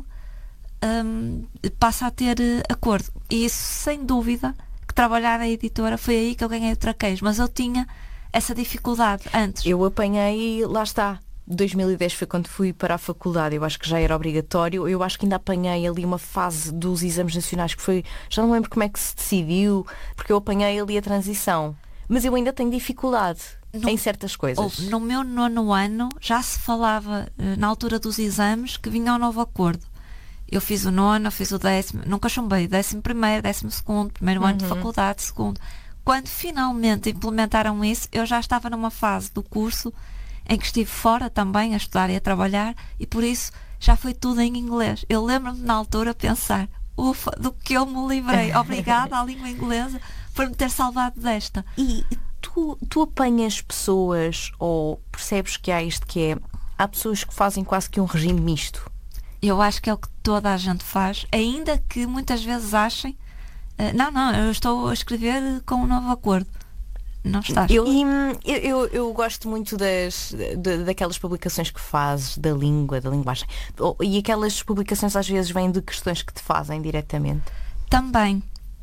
um, passa a ter acordo, e isso sem dúvida que trabalhar na editora foi aí que eu ganhei o traquejo, mas eu tinha essa dificuldade antes. Eu apanhei, lá está, dois mil e dez foi quando fui para a faculdade, eu acho que já era obrigatório. Eu acho que ainda apanhei ali uma fase dos exames nacionais que foi, já não lembro como é que se decidiu, porque eu apanhei ali a transição, mas eu ainda tenho dificuldade no, em certas coisas. No meu nono ano já se falava, na altura dos exames, que vinha um novo acordo. Eu fiz o nono, fiz o décimo, nunca chumbei, décimo primeiro, décimo segundo, primeiro uhum. ano de faculdade, segundo. Quando finalmente implementaram isso, eu já estava numa fase do curso em que estive fora também a estudar e a trabalhar, e por isso já foi tudo em inglês. Eu lembro-me na altura pensar, ufa, do que eu me livrei. Obrigada à língua inglesa por me ter salvado desta. E tu, tu apanhas pessoas, ou percebes que há isto que é, há pessoas que fazem quase que um regime misto? Eu acho que é o que toda a gente faz, ainda que muitas vezes achem, uh, não, não, eu estou a escrever com um novo acordo. Não estás. Eu, eu, eu, eu gosto muito das, de, daquelas publicações que fazes, da língua, da linguagem. E aquelas publicações às vezes vêm de questões que te fazem diretamente. Também.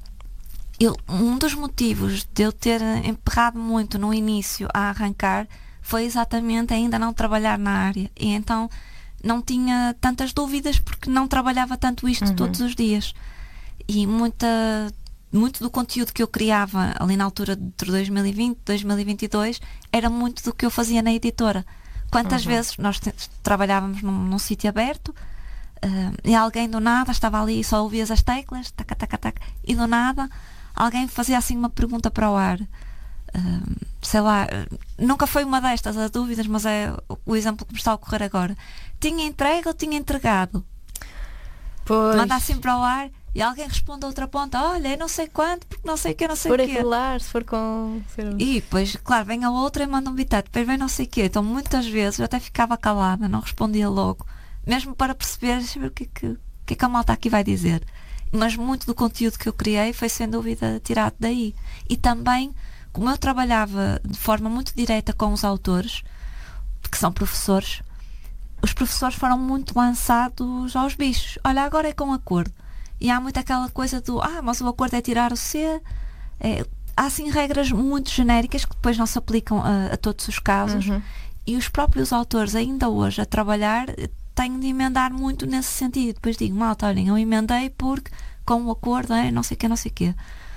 Eu, um dos motivos de eu ter emperrado muito no início a arrancar foi exatamente ainda não trabalhar na área. E então não tinha tantas dúvidas porque não trabalhava tanto isto uhum. todos os dias. E muita, muito do conteúdo que eu criava ali na altura de dois mil e vinte, dois mil e vinte e dois era muito do que eu fazia na editora. Quantas uhum. vezes nós te, trabalhávamos num, num sítio aberto uh, e alguém do nada estava ali e só ouvias as teclas, taca, taca, taca, e do nada alguém fazia assim uma pergunta para o ar, uh, sei lá, nunca foi uma destas as dúvidas, mas é o exemplo que me está a ocorrer agora. Tinha entregue ou tinha entregado? Pois. Manda assim para o ar e alguém responde a outra ponta, olha, eu não sei quanto, porque não sei o que, não sei o Se que. for aquilar, se for com... E depois, claro, vem a outra e manda um bitete, depois vem não sei o quê. Então muitas vezes eu até ficava calada, não respondia logo, mesmo para perceber o que, que, o que é que a malta aqui vai dizer. Mas muito do conteúdo que eu criei foi sem dúvida tirado daí. E também, como eu trabalhava de forma muito direta com os autores, que são professores, os professores foram muito lançados aos bichos. Olha, agora é com acordo. E há muito aquela coisa do, ah, mas o acordo é tirar o C. É, há assim regras muito genéricas que depois não se aplicam a, a todos os casos. Uhum. E os próprios autores, ainda hoje, a trabalhar, têm de emendar muito nesse sentido. E depois digo, malta, olhem, eu emendei porque com o acordo é não sei o que, não sei o quê.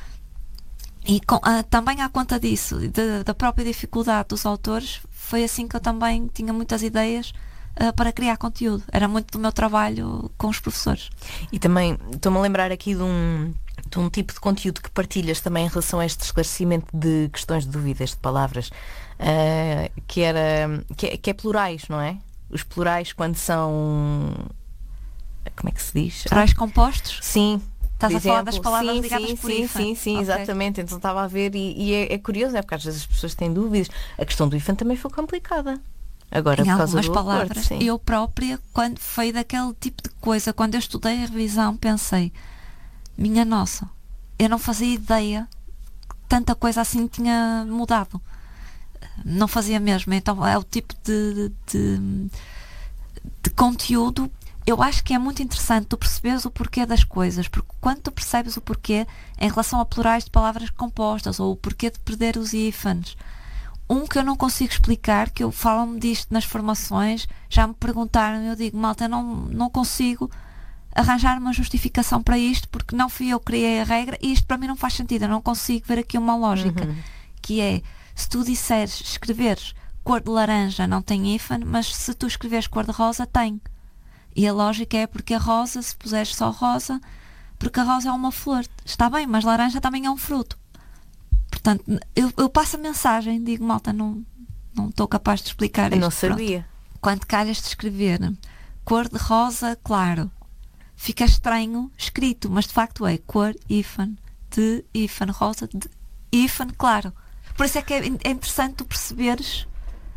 E com, uh, também à conta disso, de, da própria dificuldade dos autores, foi assim que eu também tinha muitas ideias uh, para criar conteúdo. Era muito do meu trabalho com os professores. E também estou-me a lembrar aqui de um, de um tipo de conteúdo que partilhas também em relação a este esclarecimento de questões de dúvidas, de palavras, uh, que, era, que, é, que é plurais, não é? Os plurais quando são... Como é que se diz? Plurais compostos? Sim. Estás a exemplo, falar das palavras sim, ligadas sim, por sim, hífen? sim, sim, Okay. exatamente. Então estava a ver e, e é, é curioso, é porque às vezes as pessoas têm dúvidas. A questão do hífen também foi complicada. Agora, em por causa algumas do palavras, acordo, eu própria, quando foi daquele tipo de coisa, quando eu estudei a revisão, pensei, minha nossa, eu não fazia ideia que tanta coisa assim tinha mudado. Não fazia mesmo. Então é o tipo de, de, de conteúdo. Eu acho que é muito interessante tu perceberes o porquê das coisas, porque quando tu percebes o porquê em relação a plurais de palavras compostas, ou o porquê de perder os hífens, um que eu não consigo explicar, que eu falo-me disto nas formações, já me perguntaram, eu digo, malta, eu não, não consigo arranjar uma justificação para isto, porque não fui eu que criei a regra, e isto para mim não faz sentido, eu não consigo ver aqui uma lógica, uhum. que é, se tu disseres, escreveres cor de laranja não tem hífen, mas se tu escreveres cor de rosa, tem. E a lógica é porque a rosa, se puseres só rosa, porque a rosa é uma flor. Está bem, mas laranja também é um fruto. Portanto, eu, eu passo a mensagem, digo, malta, não não estou capaz de explicar isto. Eu não sabia. Pronto. Quando calhas de escrever cor de rosa, claro, fica estranho escrito, mas de facto é cor, hífen, de hífen, rosa, de hífen, claro. Por isso é que é, é interessante tu perceberes...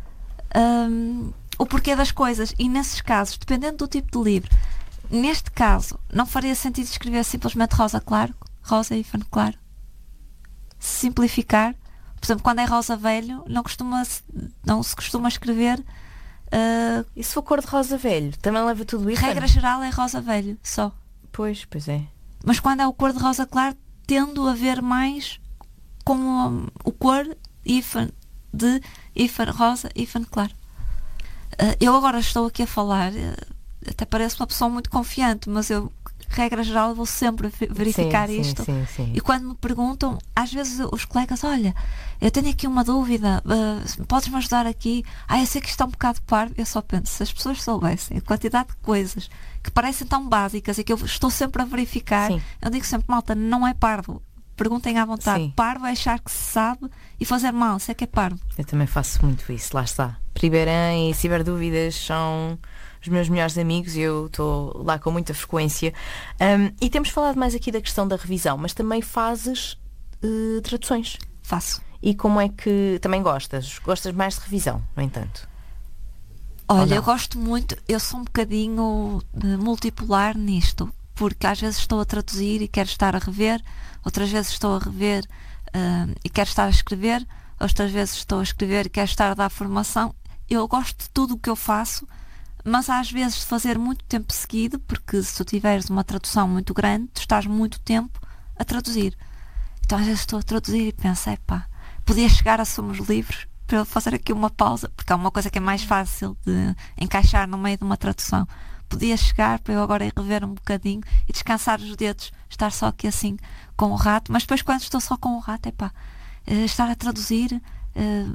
Hum, o porquê das coisas, e nesses casos, dependendo do tipo de livro, neste caso não faria sentido escrever simplesmente rosa claro, rosa hífen claro, simplificar. Por exemplo, quando é rosa velho não, costuma, não se costuma escrever uh, e se for cor de rosa velho também leva tudo isso? Regra geral é rosa velho só. Pois, pois é. Mas quando é o cor de rosa claro tendo a ver mais com o, o cor hífen de hífen rosa hífen claro. Uh, eu agora estou aqui a falar, uh, até parece uma pessoa muito confiante, mas eu, regra geral, vou sempre verificar sim, isto. Sim, sim, sim. E quando me perguntam, às vezes os colegas, olha, eu tenho aqui uma dúvida, uh, podes-me ajudar aqui? Ah, eu sei que isto é um bocado parvo. Eu só penso, se as pessoas soubessem a quantidade de coisas que parecem tão básicas e que eu estou sempre a verificar, sim. eu digo sempre, malta, não é parvo. Perguntem à vontade. Sim. Parvo é achar que se sabe e fazer mal, isso é que é parvo. Eu também faço muito isso, lá está. Pribeirão e Ciberdúvidas são os meus melhores amigos e eu estou lá com muita frequência. Um, e temos falado mais aqui da questão da revisão, mas também fazes uh, traduções. Faço. E como é que também gostas? Gostas mais de revisão, no entanto? Olha, eu gosto muito, eu sou um bocadinho uh, multipolar nisto, porque às vezes estou a traduzir e quero estar a rever, outras vezes estou a rever uh, e quero estar a escrever, outras vezes estou a escrever e quero estar a dar formação. Eu gosto de tudo o que eu faço, mas às vezes de fazer muito tempo seguido, porque se tu tiveres uma tradução muito grande, tu estás muito tempo a traduzir. Então às vezes estou a traduzir e penso, epá, podia chegar a Somos Livres para eu fazer aqui uma pausa, porque é uma coisa que é mais fácil de encaixar no meio de uma tradução. Podia chegar para eu agora ir rever um bocadinho e descansar os dedos, estar só aqui assim com o rato, mas depois quando estou só com o rato, epá, estar a traduzir,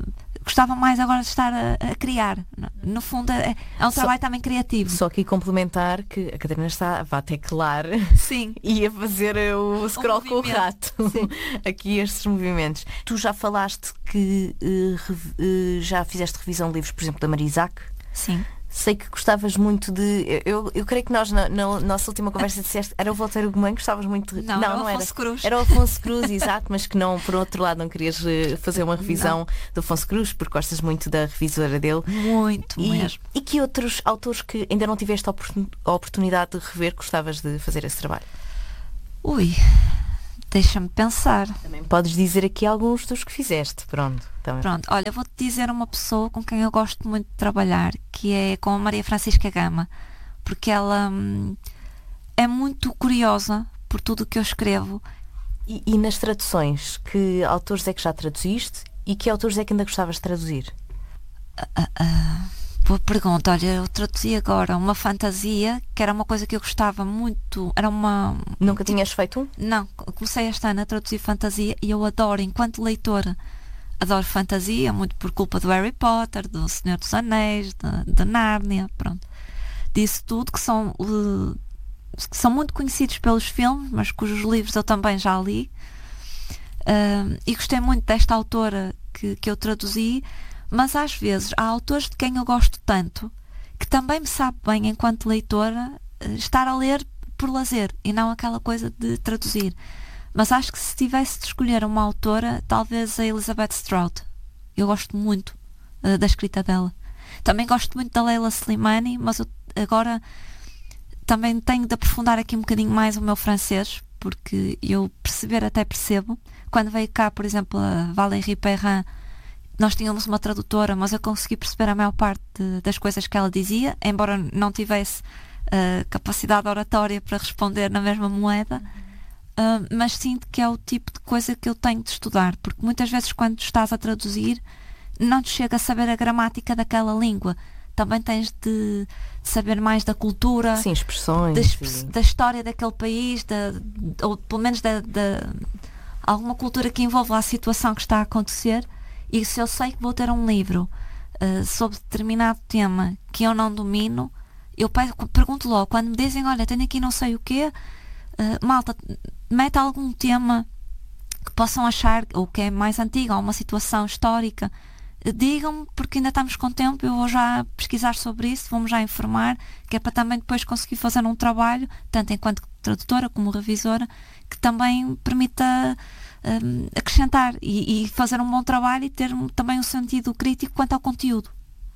gostava mais agora de estar a, a criar. No fundo é, é um só, trabalho também criativo. Só aqui complementar que a Catarina está a teclar. Sim. E a fazer o scroll um com o rato. Sim. Aqui estes movimentos. Tu já falaste que uh, rev, uh, já fizeste revisão de livros, por exemplo, da Marisac. Sim. Sei que gostavas muito de... Eu, eu creio que nós, na, na nossa última conversa, disseste... Era o Voltaire Gomes, gostavas muito de... Não, não, não era. Afonso Cruz. Era o Afonso Cruz, exato, mas que não, por outro lado, não querias fazer uma revisão não. do Afonso Cruz, porque gostas muito da revisora dele. Muito e, mesmo. E que outros autores que ainda não tiveste a oportunidade de rever gostavas de fazer esse trabalho? Ui... Deixa-me pensar. Também podes dizer aqui alguns dos que fizeste. Pronto. Também. Pronto. Olha, vou-te dizer uma pessoa com quem eu gosto muito de trabalhar, que é com a Maria Francisca Gama, porque ela hum, é muito curiosa por tudo o que eu escrevo. E, e nas traduções, que autores é que já traduziste e que autores é que ainda gostavas de traduzir? Uh, uh, boa pergunta. Olha, eu traduzi agora uma fantasia, que era uma coisa que eu gostava muito. Era uma... Nunca tinhas feito um? Não, comecei este ano a traduzir fantasia e eu adoro, enquanto leitora, adoro fantasia, muito por culpa do Harry Potter, do Senhor dos Anéis, de, de Nárnia, pronto. Disso tudo, que são, uh, que são muito conhecidos pelos filmes, mas cujos livros eu também já li. Uh, e gostei muito desta autora que, que eu traduzi. Mas às vezes há autores de quem eu gosto tanto que também me sabe bem, enquanto leitora, estar a ler por lazer e não aquela coisa de traduzir. Mas acho que se tivesse de escolher uma autora, talvez a Elizabeth Strout. Eu gosto muito uh, da escrita dela. Também gosto muito da Leila Slimani, mas eu agora também tenho de aprofundar aqui um bocadinho mais o meu francês, porque eu perceber até percebo. Quando veio cá, por exemplo, a Valérie Perrin, nós tínhamos uma tradutora, mas eu consegui perceber a maior parte de, das coisas que ela dizia, embora não tivesse uh, capacidade oratória para responder na mesma moeda, uh, mas sinto que é o tipo de coisa que eu tenho de estudar, porque muitas vezes quando estás a traduzir não te chega a saber a gramática daquela língua, também tens de, de saber mais da cultura, sim, expressões, da, da história daquele país, da, ou pelo menos da, da alguma cultura que envolva a situação que está a acontecer. E se eu sei que vou ter um livro uh, sobre determinado tema que eu não domino, eu pergunto logo, quando me dizem, olha, tenho aqui não sei o quê, uh, malta, mete algum tema que possam achar, ou que é mais antigo, ou uma situação histórica, uh, digam-me, porque ainda estamos com tempo, eu vou já pesquisar sobre isso, vamos já informar, que é para também depois conseguir fazer um trabalho, tanto enquanto tradutora como revisora, que também permita Um, acrescentar e, e fazer um bom trabalho e ter um, também um sentido crítico quanto ao conteúdo.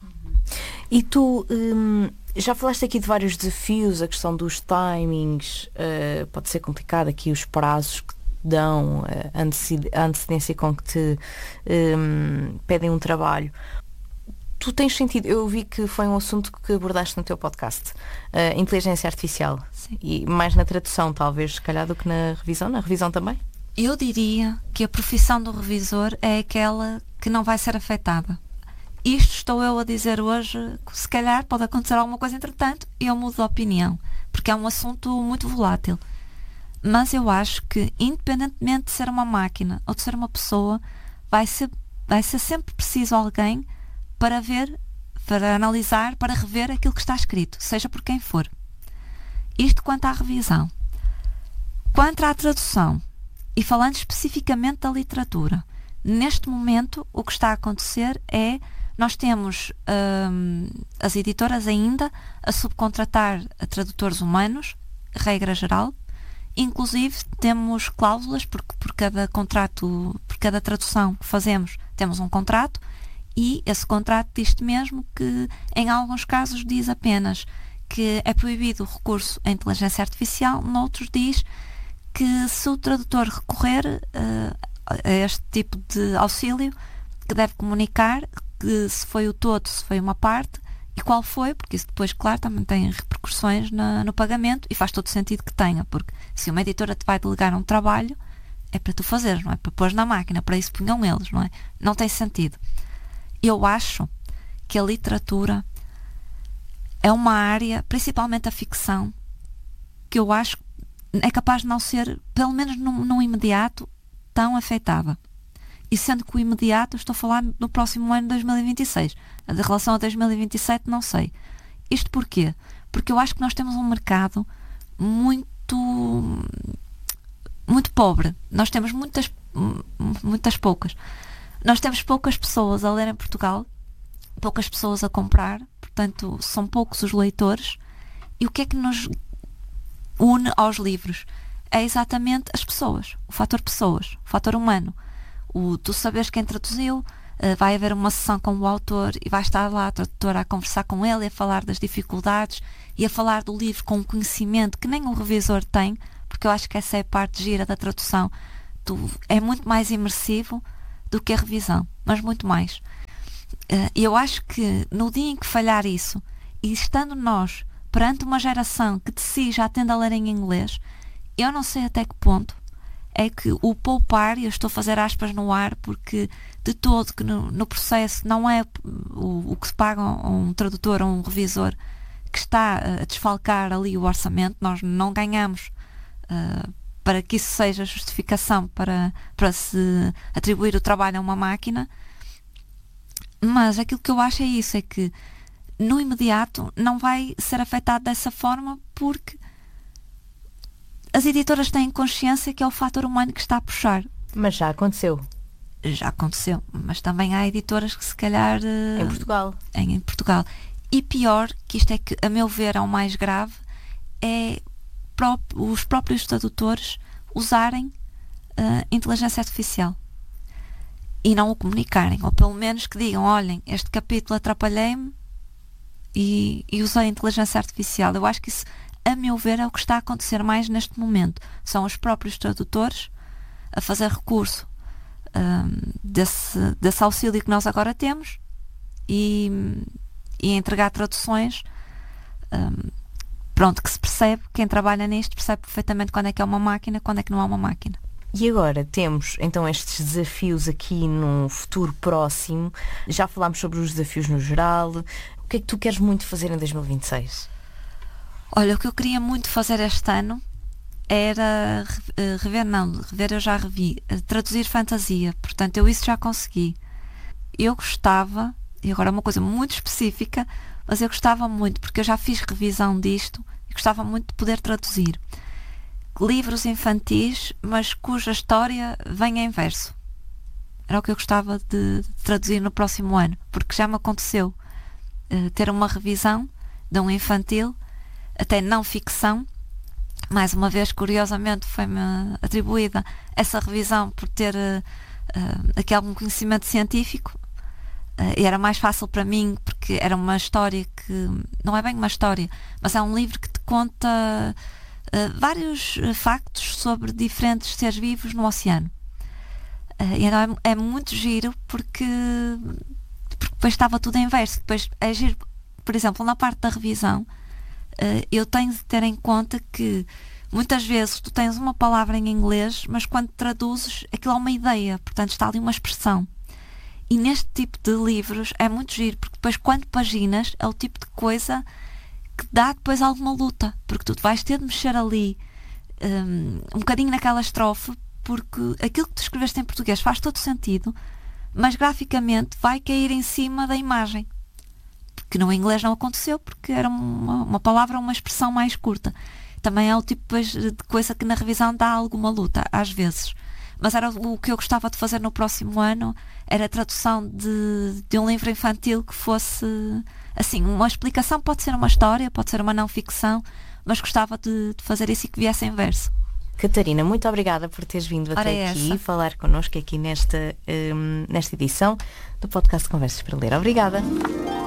E tu um, já falaste aqui de vários desafios, a questão dos timings, uh, pode ser complicado aqui os prazos que dão, a antecedência com que te um, pedem um trabalho. Tu tens sentido, eu vi que foi um assunto que abordaste no teu podcast, uh, inteligência artificial. Sim. E mais na tradução talvez, se calhar, do que na revisão, na revisão também? Eu diria que a profissão do revisor é aquela que não vai ser afetada. Isto estou eu a dizer hoje, se calhar pode acontecer alguma coisa entretanto e eu mudo de opinião, porque é um assunto muito volátil. Mas eu acho que, independentemente de ser uma máquina ou de ser uma pessoa, vai ser, vai ser sempre preciso alguém para ver, para analisar, para rever aquilo que está escrito, seja por quem for. Isto quanto à revisão. Quanto à tradução, e falando especificamente da literatura, neste momento o que está a acontecer é, nós temos hum, as editoras ainda a subcontratar a tradutores humanos, regra geral, inclusive temos cláusulas, porque por cada contrato, por cada tradução que fazemos, temos um contrato, e esse contrato diz mesmo que, em alguns casos, diz apenas que é proibido o recurso à inteligência artificial, noutros diz que se o tradutor recorrer uh, a este tipo de auxílio, que deve comunicar que se foi o todo, se foi uma parte e qual foi, porque isso depois, claro, também tem repercussões na, no pagamento e faz todo sentido que tenha, porque se uma editora te vai delegar um trabalho, é para tu fazeres, não é para pôr na máquina, para isso punham eles, não é? Não tem sentido. Eu acho que a literatura é uma área, principalmente a ficção, que eu acho que é capaz de não ser, pelo menos no, no imediato, tão afetada. E sendo que o imediato, eu estou a falar no próximo ano, dois mil e vinte e seis. A de relação a dois mil e vinte e sete, não sei. Isto porquê? Porque eu acho que nós temos um mercado muito, muito pobre. Nós temos muitas, muitas poucas. Nós temos poucas pessoas a ler em Portugal, poucas pessoas a comprar, portanto, são poucos os leitores. E o que é que nos une aos livros? É exatamente as pessoas, o fator pessoas, o fator humano. O, tu sabes quem traduziu, uh, vai haver uma sessão com o autor e vai estar lá a tradutora a conversar com ele, a falar das dificuldades e a falar do livro com um conhecimento que nem o revisor tem, porque eu acho que essa é a parte gira da tradução. Tu, é muito mais imersivo do que a revisão, mas muito mais. E uh, eu acho que no dia em que falhar isso, e estando nós perante uma geração que de si já tende a ler em inglês, eu não sei até que ponto é que o poupar, e eu estou a fazer aspas no ar, porque de todo que no, no processo não é o, o que se paga a um tradutor ou um revisor que está a desfalcar ali o orçamento. Nós não ganhamos uh, para que isso seja justificação para, para se atribuir o trabalho a uma máquina, mas aquilo que eu acho é isso, é que no imediato não vai ser afetado dessa forma, porque as editoras têm consciência que é o fator humano que está a puxar. Mas já aconteceu. Já aconteceu, mas também há editoras que se calhar... Em Portugal. Em, em Portugal. E pior, que isto é que, a meu ver, é o mais grave, é pró- os próprios tradutores usarem uh, inteligência artificial e não o comunicarem, ou pelo menos que digam, olhem, este capítulo atrapalhei-me e, e usei a inteligência artificial. Eu acho que isso, a meu ver, é o que está a acontecer mais neste momento. São os próprios tradutores a fazer recurso um, desse, desse auxílio que nós agora temos e, e a entregar traduções um, pronto, que se percebe, quem trabalha nisto percebe perfeitamente quando é que é uma máquina, quando é que não é uma máquina. E agora temos então estes desafios aqui num futuro próximo. Já falámos sobre os desafios no geral. O que é que tu queres muito fazer em dois mil e vinte e seis? Olha, o que eu queria muito fazer este ano era rever, não, rever eu já revi, traduzir fantasia. Portanto, eu isso já consegui. Eu gostava, e agora é uma coisa muito específica, mas eu gostava muito, porque eu já fiz revisão disto, e gostava muito de poder traduzir livros infantis, mas cuja história vem em verso. Era o que eu gostava de, de traduzir no próximo ano, porque já me aconteceu uh, ter uma revisão de um infantil, até não ficção. Mais uma vez, curiosamente, foi-me atribuída essa revisão por ter uh, uh, aqui algum conhecimento científico, uh, e era mais fácil para mim, porque era uma história que não é bem uma história, mas é um livro que te conta uh, vários uh, factos sobre diferentes seres vivos no oceano. Uh, e então é, é muito giro, porque, porque depois estava tudo em verso. Depois é giro, por exemplo, na parte da revisão, Uh, eu tenho de ter em conta que muitas vezes tu tens uma palavra em inglês, mas quando traduzes aquilo é uma ideia, portanto está ali uma expressão. E neste tipo de livros é muito giro, porque depois quando paginas é o tipo de coisa que dá depois alguma luta, porque tu vais ter de mexer ali um, um bocadinho naquela estrofe, porque aquilo que tu escreveste em português faz todo sentido, mas graficamente vai cair em cima da imagem, que no inglês não aconteceu, porque era uma, uma palavra, uma expressão mais curta. Também é o tipo de coisa que na revisão dá alguma luta, às vezes. Mas era o que eu gostava de fazer no próximo ano, era a tradução de, de um livro infantil que fosse, assim, uma explicação. Pode ser uma história, pode ser uma não ficção, mas gostava de, de fazer isso e que viesse em verso. Catarina, muito obrigada por teres vindo Ora até é aqui essa. falar connosco aqui nesta, um, nesta edição do podcast Conversas para Ler. Obrigada.